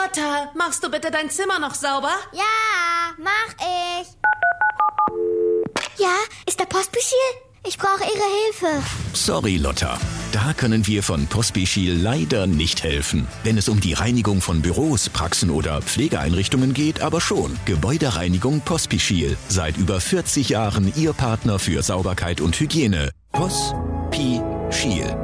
Lotta, machst du bitte dein Zimmer noch sauber? Ja, mach ich. Ja, ist der Pospischil? Ich brauche Ihre Hilfe. Sorry, Lotta. Da können wir von Pospischil leider nicht helfen. Wenn es um die Reinigung von Büros, Praxen oder Pflegeeinrichtungen geht, aber schon. Gebäudereinigung Pospischil. Seit über 40 Jahren Ihr Partner für Sauberkeit und Hygiene. Pospischil.